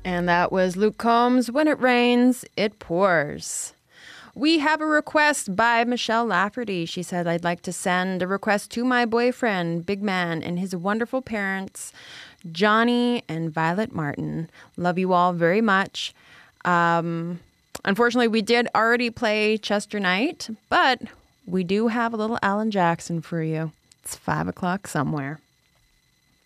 And that was Luke Combs, When It Rains, It Pours. We have a request by Michelle Lafferty. She said, I'd like to send a request to my boyfriend, Big Man, and his wonderful parents, Johnny and Violet Martin. Love you all very much. Unfortunately, we did already play Chester Knight, but we do have a little Alan Jackson for you. It's 5 o'clock somewhere.